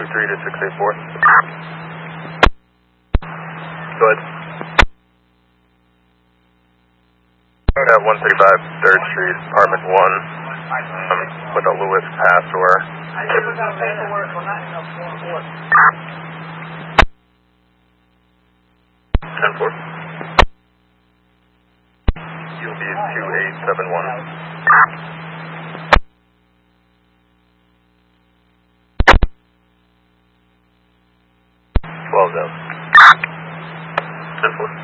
223 to 684. Go ahead. At 135 3rd Street, apartment 1, with a Lewis Pastor. 10-4. UB 2871. 12 down. 10-4.